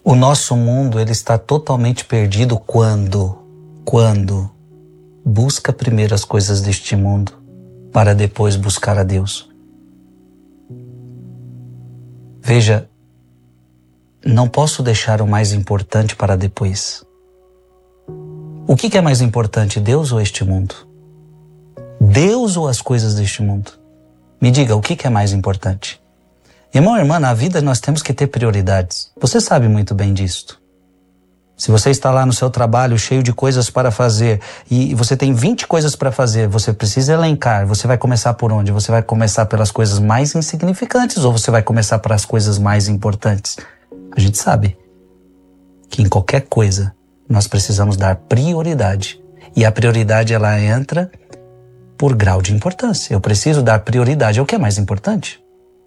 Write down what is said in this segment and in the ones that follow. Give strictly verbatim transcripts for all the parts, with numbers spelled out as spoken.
O nosso mundo, ele está totalmente perdido quando, quando busca primeiro as coisas deste mundo para depois buscar a Deus. Veja, não posso deixar o mais importante para depois. O que é mais importante, Deus ou este mundo? Deus ou as coisas deste mundo? Me diga, o que é mais importante? Irmão, irmã, na vida nós temos que ter prioridades. Você sabe muito bem disto. Se você está lá no seu trabalho cheio de coisas para fazer e você tem vinte coisas para fazer, você precisa elencar. Você vai começar por onde? Você vai começar pelas coisas mais insignificantes ou você vai começar pelas coisas mais importantes? A gente sabe que em qualquer coisa nós precisamos dar prioridade. E a prioridade ela entra por grau de importância. Eu preciso dar prioridade ao que é mais importante.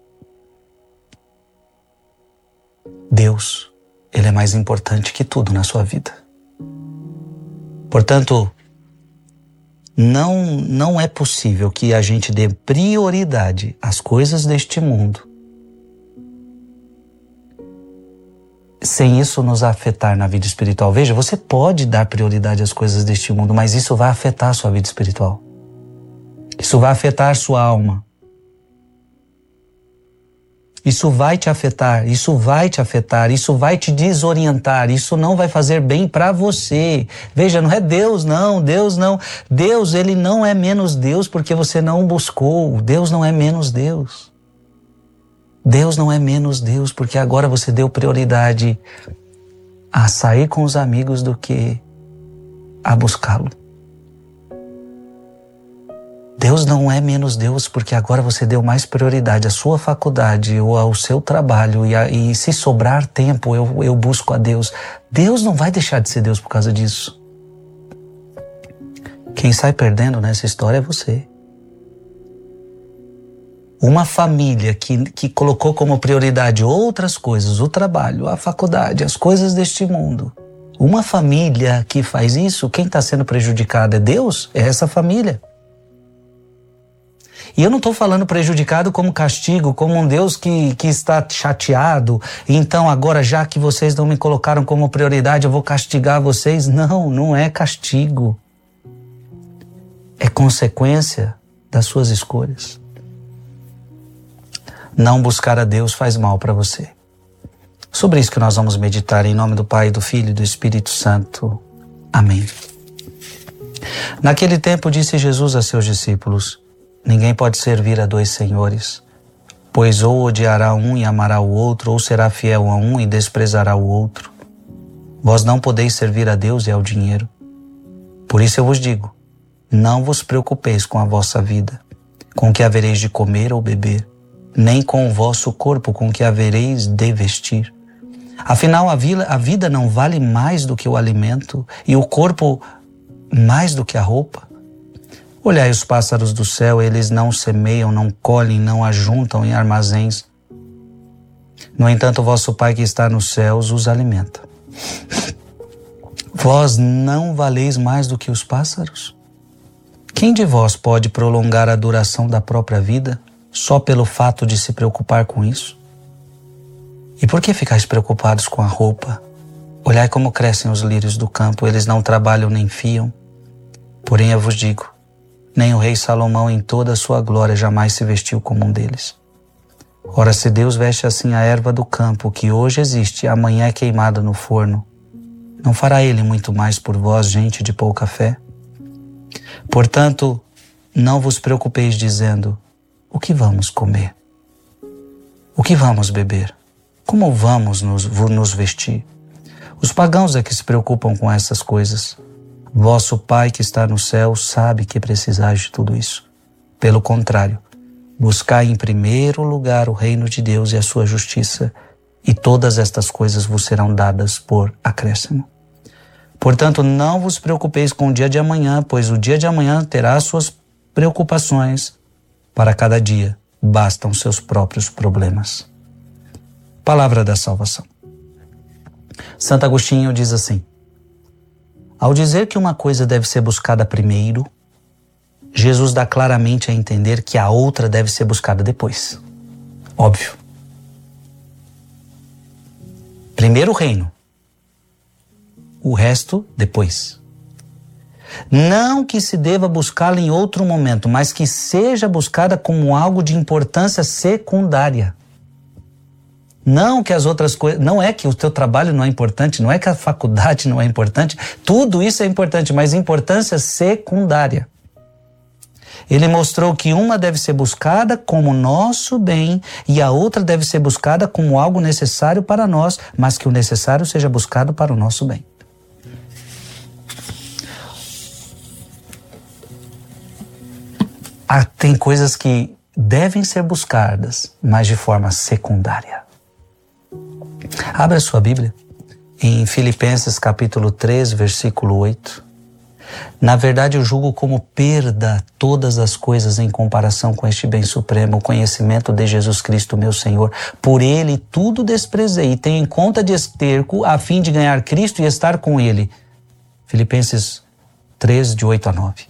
Deus, Ele é mais importante que tudo na sua vida. Portanto, não, não é possível que a gente dê prioridade às coisas deste mundo sem isso nos afetar na vida espiritual. Veja, você pode dar prioridade às coisas deste mundo, mas isso vai afetar a sua vida espiritual. Isso vai afetar a sua alma. Isso vai te afetar, isso vai te afetar, isso vai te desorientar, isso não vai fazer bem para você. Veja, não é Deus não, Deus não. Deus, Ele não é menos Deus porque você não buscou. Deus não é menos Deus. Deus não é menos Deus porque agora você deu prioridade a sair com os amigos do que a buscá-lo. Deus não é menos Deus porque agora você deu mais prioridade à sua faculdade ou ao seu trabalho e, a, e se sobrar tempo eu, eu busco a Deus. Deus não vai deixar de ser Deus por causa disso. Quem sai perdendo nessa história é você. Uma família que, que colocou como prioridade outras coisas, o trabalho, a faculdade, as coisas deste mundo. Uma família que faz isso, quem está sendo prejudicado é Deus? É essa família. E eu não estou falando prejudicado como castigo, como um Deus que, que está chateado. Então agora, já que vocês não me colocaram como prioridade, eu vou castigar vocês. Não, não é castigo. É consequência das suas escolhas. Não buscar a Deus faz mal para você. Sobre isso que nós vamos meditar em nome do Pai, do Filho e do Espírito Santo. Amém. Naquele tempo disse Jesus a seus discípulos: ninguém pode servir a dois senhores, pois ou odiará um e amará o outro, ou será fiel a um e desprezará o outro. Vós não podeis servir a Deus e ao dinheiro. Por isso eu vos digo, não vos preocupeis com a vossa vida, com o que havereis de comer ou beber, nem com o vosso corpo, com o que havereis de vestir. Afinal, a vida não vale mais do que o alimento, e o corpo mais do que a roupa. Olhai os pássaros do céu, eles não semeiam, não colhem, não ajuntam em armazéns. No entanto, vosso Pai que está nos céus os alimenta. Vós não valeis mais do que os pássaros? Quem de vós pode prolongar a duração da própria vida só pelo fato de se preocupar com isso? E por que ficais preocupados com a roupa? Olhai como crescem os lírios do campo, eles não trabalham nem fiam. Porém eu vos digo, nem o rei Salomão em toda a sua glória jamais se vestiu como um deles. Ora, se Deus veste assim a erva do campo, que hoje existe e amanhã é queimada no forno, não fará Ele muito mais por vós, gente de pouca fé? Portanto, não vos preocupeis dizendo, o que vamos comer? O que vamos beber? Como vamos nos, nos vestir? Os pagãos é que se preocupam com essas coisas. Vosso Pai que está no céu sabe que precisais de tudo isso. Pelo contrário, buscai em primeiro lugar o reino de Deus e a sua justiça, e todas estas coisas vos serão dadas por acréscimo. Portanto, não vos preocupeis com o dia de amanhã, pois o dia de amanhã terá suas preocupações. Para cada dia bastam seus próprios problemas. Palavra da salvação. Santo Agostinho diz assim: ao dizer que uma coisa deve ser buscada primeiro, Jesus dá claramente a entender que a outra deve ser buscada depois. Óbvio. Primeiro o reino. O resto depois. Não que se deva buscá-la em outro momento, mas que seja buscada como algo de importância secundária. Não que as outras coisas, não é que o teu trabalho não é importante, não é que a faculdade não é importante, tudo isso é importante, mas importância secundária. Ele mostrou que uma deve ser buscada como nosso bem e a outra deve ser buscada como algo necessário para nós, mas que o necessário seja buscado para o nosso bem. Ah, tem coisas que devem ser buscadas, mas de forma secundária. Abra sua Bíblia em Filipenses capítulo três, versículo oito. Na verdade, eu julgo como perda todas as coisas em comparação com este bem supremo, o conhecimento de Jesus Cristo, meu Senhor. Por Ele tudo desprezei e tenho em conta de esterco a fim de ganhar Cristo e estar com Ele. Filipenses três, de oito a nove.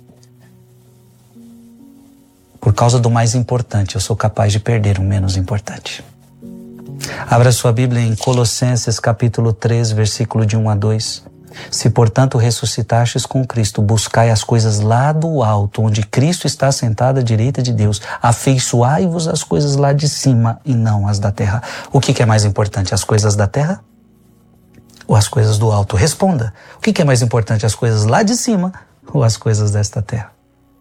Por causa do mais importante, eu sou capaz de perder o menos importante. Abra sua Bíblia em Colossenses capítulo três, versículo de um a dois. Se, portanto, ressuscitastes com Cristo, buscai as coisas lá do alto, onde Cristo está sentado à direita de Deus. Afeiçoai-vos as coisas lá de cima e não as da terra. O que é mais importante, as coisas da terra ou as coisas do alto? Responda. O que é mais importante, as coisas lá de cima ou as coisas desta terra?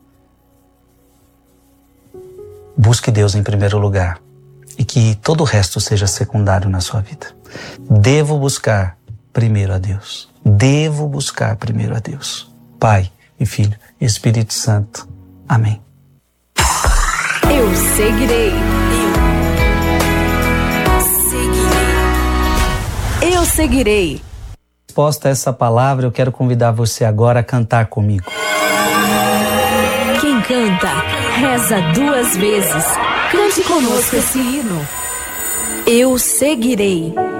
Busque Deus em primeiro lugar e que todo o resto seja secundário na sua vida. Devo buscar primeiro a Deus. Devo buscar primeiro a Deus. Pai e Filho e Espírito Santo. Amém. Eu seguirei. Eu seguirei. Eu seguirei. Resposta a essa palavra, eu quero convidar você agora a cantar comigo. Quem canta, reza duas vezes. Cante conosco esse hino. Eu seguirei.